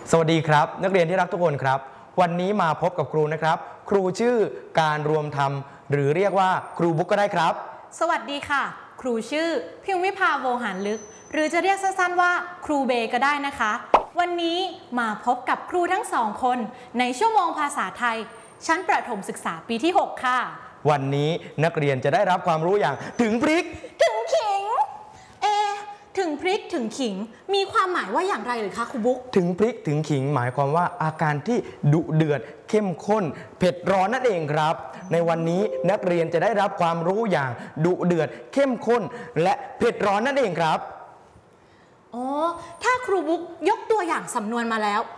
สวัสดีครับนักเรียนที่รักทุกคนครับวันนี้มาพบกับครูนะครับครูชื่อการรวมธรรมหรือเรียกว่าครูบุ๊กก็ได้ครับสวัสดีค่ะครูชื่อพิมวิภาโวหารลึกหรือจะเรียกสั้นๆว่าครูเบก็ได้นะคะวันนี้มาพบกับครูทั้งสองคนในชั่วโมงภาษาไทยชั้นประถมศึกษาปีที่ 6 ค่ะวันนี้นักเรียนจะได้รับความรู้อย่างถึงพริกถึงขิงถึงพริกถึงขิงมีความหมายว่าอย่างไรหรือคะครูบุ๊กถึงพริกถึงขิงหมายความว่าอาการที่ดุเดือดเข้มข้นเผ็ดร้อนนั่นเองครับในวันนี้นักเรียนจะได้รับความรู้อย่างดุเดือดเข้มข้นและเผ็ดร้อนนั่นเองครับถ้าครูบุ๊กยกตัวอย่างสำนวนมาแล้ว